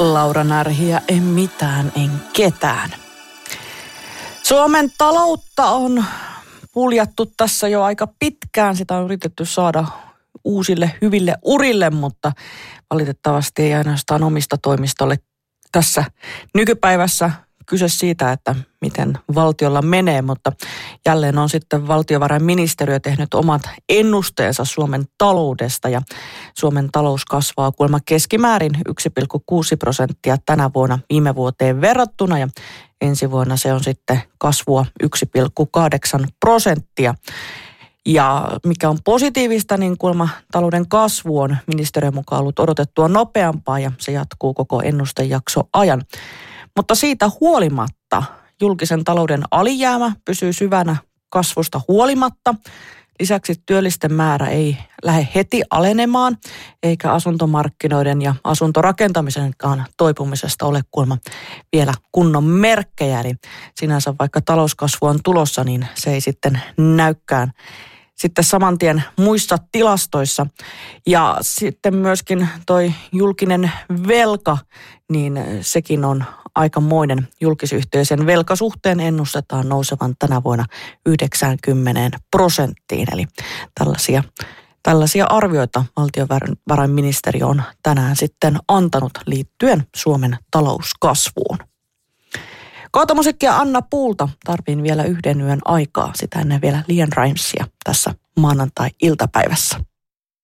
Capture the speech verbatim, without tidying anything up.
Laura Närhiä, en mitään, en ketään. Suomen taloutta on puljattu tässä jo aika pitkään. Sitä on yritetty saada uusille hyville urille, mutta valitettavasti ei ainoastaan omista toimistolle tässä nykypäivässä kyse siitä, että miten valtiolla menee, mutta jälleen on sitten valtiovarainministeriö tehnyt omat ennusteensa Suomen taloudesta ja Suomen talous kasvaa kuulemma keskimäärin yksi pilkku kuusi prosenttia tänä vuonna viime vuoteen verrattuna ja ensi vuonna se on sitten kasvua yksi pilkku kahdeksan prosenttia. Ja mikä on positiivista, niin kuulemma talouden kasvu on ministeriön mukaan ollut odotettua nopeampaa ja se jatkuu koko ennustejakso ajan. Mutta siitä huolimatta julkisen talouden alijäämä pysyy syvänä kasvusta huolimatta. Lisäksi työllisten määrä ei lähde heti alenemaan, eikä asuntomarkkinoiden ja asuntorakentamisenkaan toipumisesta ole kuulemma vielä kunnon merkkejä. Eli sinänsä vaikka talouskasvu on tulossa, niin se ei sitten näykään sitten saman tien muissa tilastoissa. Ja sitten myöskin toi julkinen velka, niin sekin on aikamoinen. Julkisyhteisön velkasuhteen ennustetaan nousevan tänä vuonna yhdeksänkymmentä prosenttiin. Eli tällaisia, tällaisia arvioita valtiovarainministeriö on tänään sitten antanut liittyen Suomen talouskasvuun. Kaatomusiikkia Anna Puulta tarviin vielä yhden yön aikaa. Sitä ennen vielä Lian Rimesia tässä maanantai-iltapäivässä.